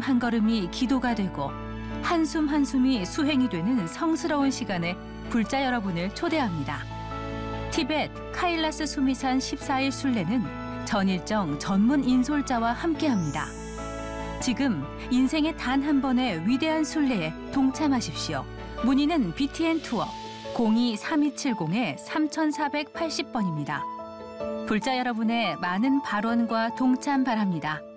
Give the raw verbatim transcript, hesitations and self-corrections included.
한 걸음이 기도가 되고 한숨 한숨이 수행이 되는 성스러운 시간에 불자 여러분을 초대합니다. 티벳 카일라스 수미산 십사 일 순례는 전일정 전문 인솔자와 함께합니다. 지금 인생의 단 한 번의 위대한 순례에 동참하십시오. 문의는 비티엔 투어 공이 삼이칠공 삼사팔공 번입니다. 불자 여러분의 많은 발언과 동참 바랍니다.